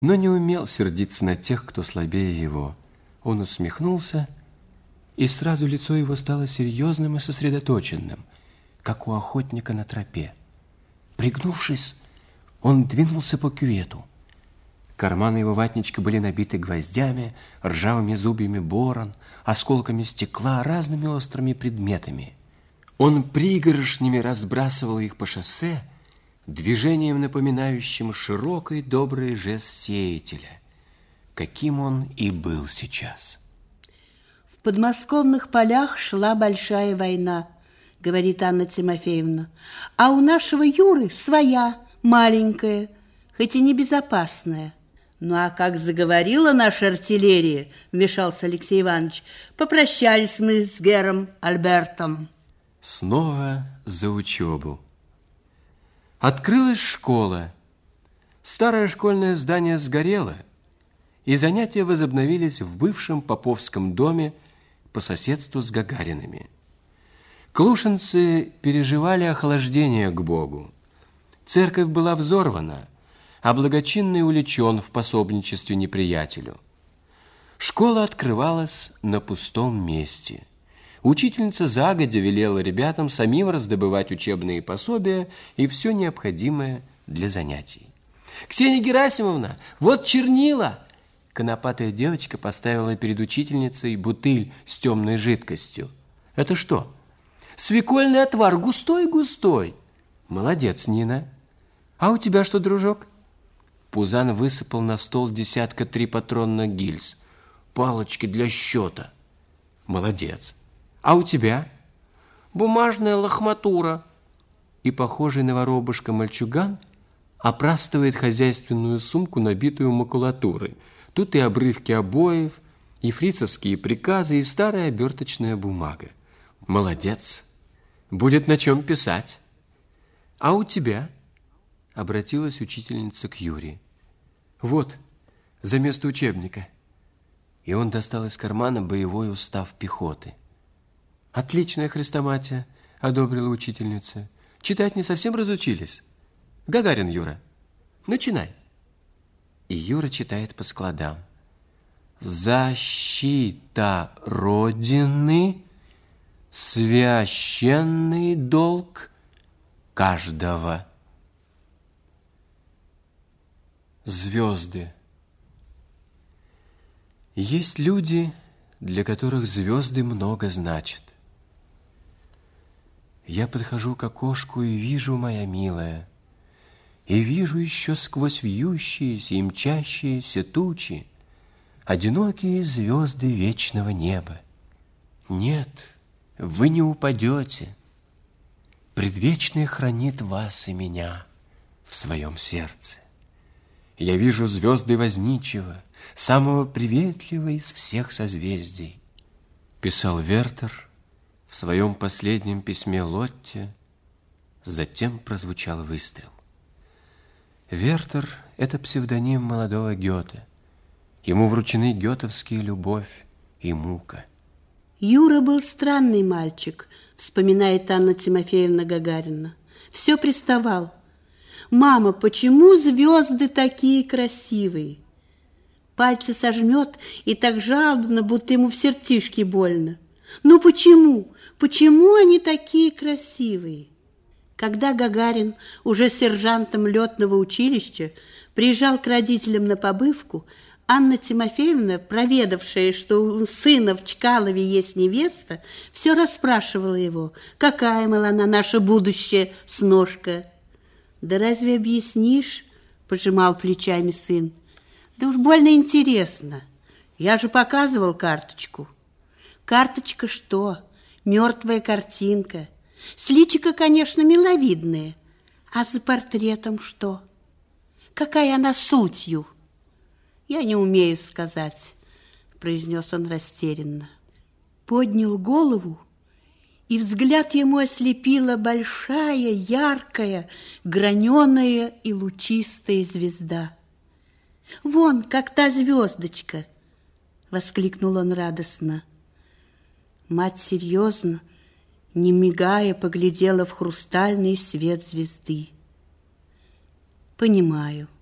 но не умел сердиться на тех, кто слабее его. Он усмехнулся, и сразу лицо его стало серьезным и сосредоточенным, как у охотника на тропе. Пригнувшись, он двинулся по кювету. Карманы его ватничка были набиты гвоздями, ржавыми зубьями борон, осколками стекла, разными острыми предметами. Он пригоршнями разбрасывал их по шоссе, движением, напоминающим широкий добрый жест сеятеля, каким он и был сейчас. В подмосковных полях шла большая война, говорит Анна Тимофеевна, а у нашего Юры своя, маленькая, хоть и небезопасная. Ну, а как заговорила наша артиллерия, вмешался Алексей Иванович, попрощались мы с гером Альбертом. Снова за учебу. Открылась школа. Старое школьное здание сгорело, и занятия возобновились в бывшем поповском доме по соседству с Гагариными. Клушинцы переживали охлаждение к Богу. Церковь была взорвана, а благочинный уличен в пособничестве неприятелю. Школа открывалась на пустом месте. Учительница загодя велела ребятам самим раздобывать учебные пособия и все необходимое для занятий. «Ксения Герасимовна, вот чернила!» Конопатая девочка поставила перед учительницей бутыль с темной жидкостью. «Это что?» «Свекольный отвар, густой-густой». «Молодец, Нина. А у тебя что, дружок?» Пузан высыпал на стол 3 патронных гильз. «Палочки для счета». «Молодец. А у тебя?» «Бумажная лохматура». И похожий на воробушка мальчуган опрастывает хозяйственную сумку, набитую макулатурой. Тут и обрывки обоев, и фрицевские приказы, и старая оберточная бумага. «Молодец. Будет на чем писать». «А у тебя?» Обратилась учительница к Юре. «Вот, за место учебника». И он достал из кармана боевой устав пехоты. «Отличная хрестоматия», — одобрила учительница. «Читать не совсем разучились? Гагарин, Юра, начинай». И Юра читает по складам. «Защита Родины — священный долг каждого». Звезды. Есть люди, для которых звезды много значат. Я подхожу к окошку и вижу, моя милая, и вижу еще сквозь вьющиеся и мчащиеся тучи одинокие звезды вечного неба. Нет, вы не упадете. Предвечный хранит вас и меня в своем сердце. Я вижу звезды возничего, самого приветливого из всех созвездий, писал Вертер в своем последнем письме Лотте. Затем прозвучал выстрел. Вертер – это псевдоним молодого Гёте. Ему вручены гётовские любовь и мука. Юра был странный мальчик, вспоминает Анна Тимофеевна Гагарина. Все приставал. «Мама, почему звезды такие красивые?» Пальцы сожмет и так жалобно, будто ему в сердцишке больно. «Ну почему? Почему они такие красивые?» Когда Гагарин, уже сержантом летного училища, приезжал к родителям на побывку, Анна Тимофеевна, проведавшая, что у сына в Чкалове есть невеста, все расспрашивала его, какая, мол, она наша будущая сношка. «Да разве объяснишь?» – пожимал плечами сын. «Да уж больно интересно. Я же показывал карточку». «Карточка что? Мертвая картинка. С личика, конечно, миловидная. А за портретом что? Какая она сутью?» «Я не умею сказать», – произнес он растерянно. Поднял голову, и взгляд ему ослепила большая, яркая, граненая и лучистая звезда. «Вон, как та звездочка!» — воскликнул он радостно. Мать серьезно, не мигая, поглядела в хрустальный свет звезды. «Понимаю.